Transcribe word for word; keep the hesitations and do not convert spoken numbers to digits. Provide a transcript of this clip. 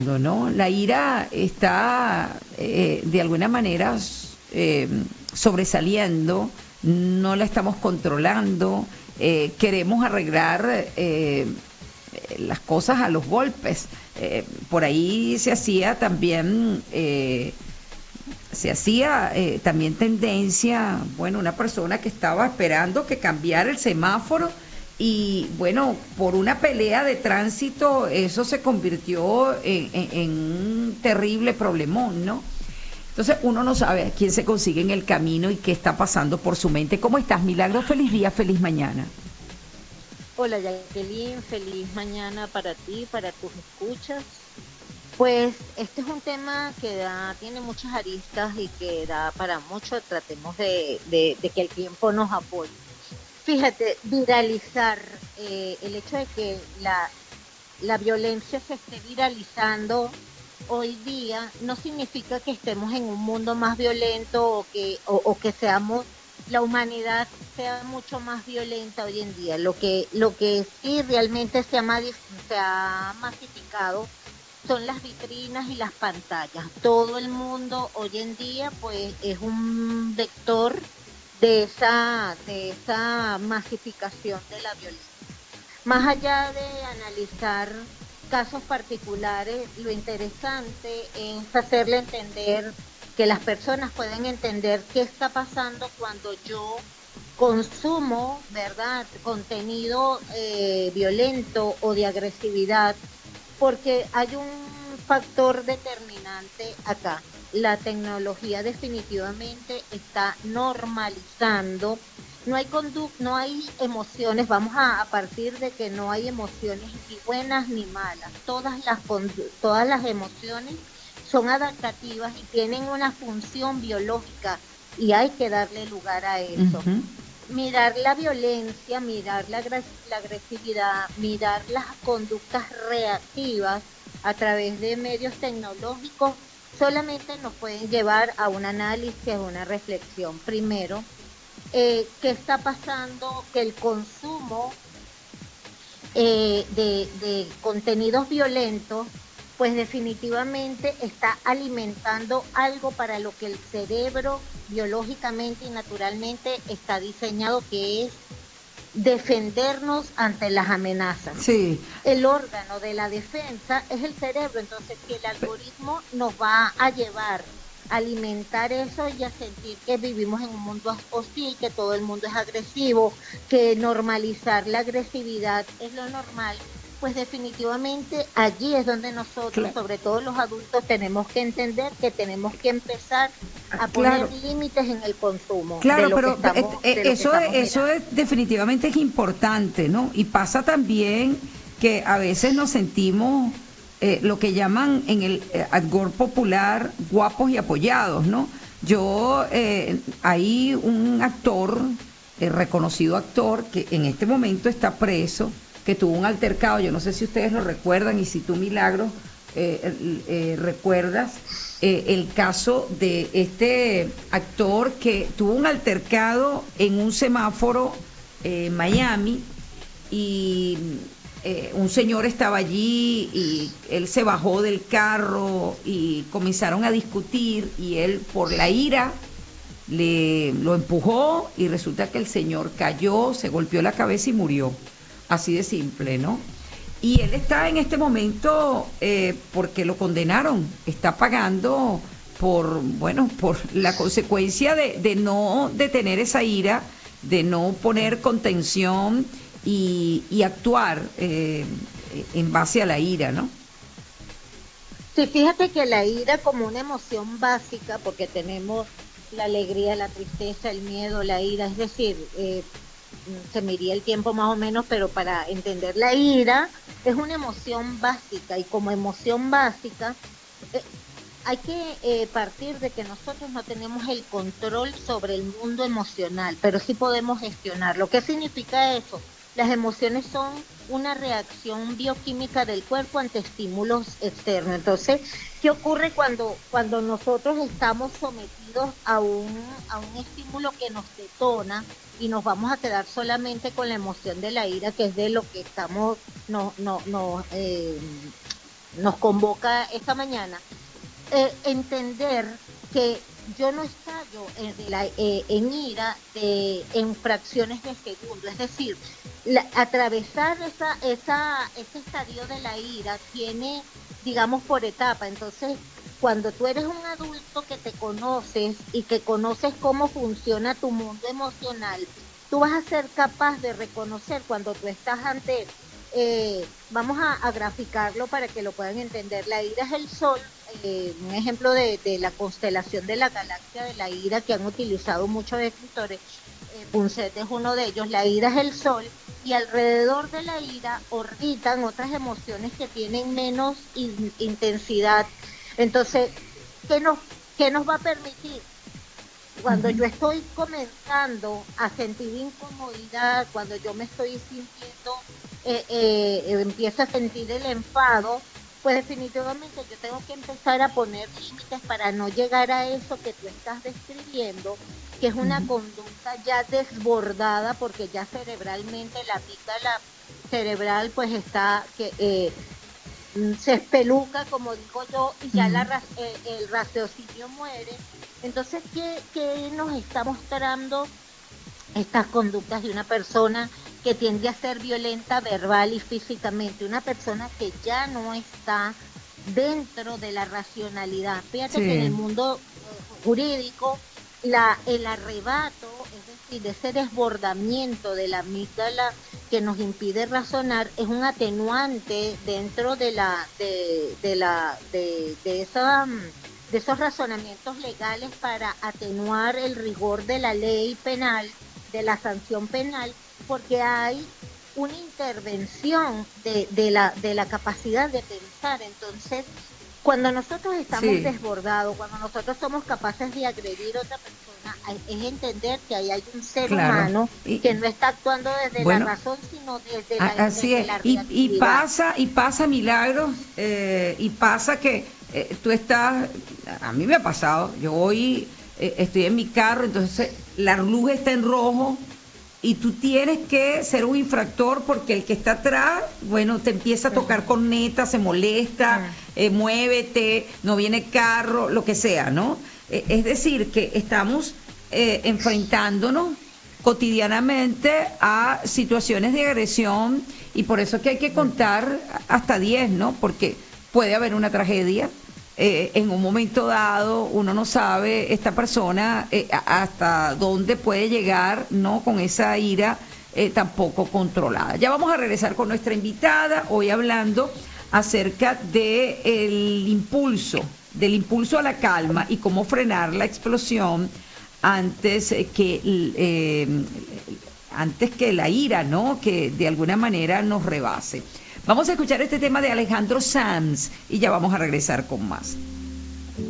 ¿no? La ira está eh, de alguna manera eh, sobresaliendo, no la estamos controlando, eh, queremos arreglar eh, las cosas a los golpes. Eh, por ahí se hacía también, eh, se hacía eh, también tendencia, bueno, una persona que estaba esperando que cambiara el semáforo y bueno, por una pelea de tránsito eso se convirtió en, en, en un terrible problemón, ¿no? Entonces uno no sabe a quién se consigue en el camino y qué está pasando por su mente. ¿Cómo estás, Milagro? Feliz día, feliz mañana. Hola Jacqueline, feliz mañana para ti, para tus escuchas. Pues este es un tema que da, tiene muchas aristas y que da para mucho. Tratemos de, de, de que el tiempo nos apoye. Fíjate, viralizar, eh, el hecho de que la, la violencia se esté viralizando hoy día no significa que estemos en un mundo más violento o que, o, o que seamos, la humanidad sea mucho más violenta hoy en día. Lo que, lo que sí realmente se ha, madi- se ha masificado son las vitrinas y las pantallas. Todo el mundo hoy en día pues es un vector de esa, de esa masificación de la violencia. Más allá de analizar casos particulares, lo interesante es hacerle entender que las personas pueden entender qué está pasando cuando yo consumo, ¿verdad?, contenido eh, violento o de agresividad, porque hay un factor determinante acá. La tecnología definitivamente está normalizando. No hay conduc no hay emociones, vamos a, a partir de que no hay emociones ni buenas ni malas. Todas las todas las emociones son adaptativas y tienen una función biológica y hay que darle lugar a eso. Uh-huh. Mirar la violencia, mirar la, la agresividad, mirar las conductas reactivas a través de medios tecnológicos solamente nos pueden llevar a un análisis, a una reflexión. Primero, eh, ¿qué está pasando? Que el consumo eh, de, de contenidos violentos pues definitivamente está alimentando algo para lo que el cerebro biológicamente y naturalmente está diseñado, que es defendernos ante las amenazas. Sí. El órgano de la defensa es el cerebro, entonces que el algoritmo nos va a llevar a alimentar eso y a sentir que vivimos en un mundo hostil, que todo el mundo es agresivo, que normalizar la agresividad es lo normal. Pues definitivamente allí es donde nosotros, Claro. sobre todo los adultos, tenemos que entender que tenemos que empezar a Claro. poner límites en el consumo Claro, de lo que pero eh, estamos, eh, de lo que eso, estamos eso mirando. es, definitivamente es importante, ¿no? Y pasa también que a veces nos sentimos eh, lo que llaman en el eh, argot popular guapos y apoyados, ¿no? Yo, eh, hay un actor, eh, reconocido actor, que en este momento está preso, que tuvo un altercado, yo no sé si ustedes lo recuerdan y si tú, Milagros, eh, eh, recuerdas eh, el caso de este actor que tuvo un altercado en un semáforo eh, en Miami y eh, un señor estaba allí y él se bajó del carro y comenzaron a discutir y él por la ira le lo empujó y resulta que el señor cayó, se golpeó la cabeza y murió. Así de simple, ¿no? Y él está en este momento eh, porque lo condenaron, está pagando por, bueno, por la consecuencia de, de no detener esa ira, de no poner contención y, y actuar eh, en base a la ira, ¿no? Sí, fíjate que la ira como una emoción básica, porque tenemos la alegría, la tristeza, el miedo, la ira, es decir, eh, se me iría el tiempo más o menos, pero para entender la ira es una emoción básica y como emoción básica eh, hay que eh, partir de que nosotros no tenemos el control sobre el mundo emocional, pero sí podemos gestionarlo. ¿Qué significa eso? Las emociones son una reacción bioquímica del cuerpo ante estímulos externos. Entonces, ¿qué ocurre cuando, cuando nosotros estamos sometidos a un, a un estímulo que nos detona y nos vamos a quedar solamente con la emoción de la ira, que es de lo que estamos, no, no, no, eh, nos convoca esta mañana, eh, entender que yo no estallo en, la, eh, en ira de, en fracciones de segundo, es decir, la, atravesar esa, esa, ese estadio de la ira tiene, digamos, por etapa. Entonces, cuando tú eres un adulto que te conoces y que conoces cómo funciona tu mundo emocional, tú vas a ser capaz de reconocer cuando tú estás ante, eh, vamos a, a graficarlo para que lo puedan entender. La ira es el sol, eh, un ejemplo de, de la constelación de la galaxia de la ira que han utilizado muchos escritores. eh, Punset es uno de ellos. La ira es el sol y alrededor de la ira orbitan otras emociones que tienen menos in, intensidad. Entonces, ¿qué nos, qué nos va a permitir? Cuando Uh-huh. yo estoy comenzando a sentir incomodidad, cuando yo me estoy sintiendo, eh, eh, empiezo a sentir el enfado, pues definitivamente yo tengo que empezar a poner límites para no llegar a eso que tú estás describiendo, que es una Uh-huh. conducta ya desbordada, porque ya cerebralmente la amígdala cerebral pues está que eh, se espeluca, como digo yo, y ya Uh-huh. la, eh, el raciocinio muere. Entonces, ¿qué, ¿qué nos está mostrando estas conductas de una persona que tiende a ser violenta verbal y físicamente? Una persona que ya no está dentro de la racionalidad. Fíjate que en el Sí, mundo eh, jurídico, la, el arrebato, es decir, ese desbordamiento de la amígdala que nos impide razonar, es un atenuante dentro de la de, de la de, de esa de esos razonamientos legales para atenuar el rigor de la ley penal, de la sanción penal, porque hay una intervención de, de, la, de la capacidad de pensar. Entonces, cuando nosotros estamos sí. desbordados, cuando nosotros somos capaces de agredir a otra persona, es entender que ahí hay un ser Claro. humano Y que no está actuando desde la bueno, razón, sino desde la, a- así desde es. la Y, y reactividad. pasa, y pasa milagros, eh, y pasa que eh, tú estás, a mí me ha pasado, yo hoy eh, estoy en mi carro, entonces la luz está en rojo y tú tienes que ser un infractor porque el que está atrás, bueno, te empieza a tocar Uh-huh. corneta, se molesta, Uh-huh. eh, muévete, no viene carro, lo que sea, ¿no? Eh, es decir, que estamos eh, enfrentándonos cotidianamente a situaciones de agresión y por eso es que hay que contar hasta diez, ¿no? Porque puede haber una tragedia. Eh, en un momento dado uno no sabe esta persona eh, hasta dónde puede llegar, no con esa ira eh, tampoco controlada. Ya vamos a regresar con nuestra invitada hoy hablando acerca de el impulso, del impulso a la calma y cómo frenar la explosión antes eh, que eh, antes que la ira, ¿no? Que de alguna manera nos rebase. Vamos a escuchar este tema de Alejandro Sanz y ya vamos a regresar con más.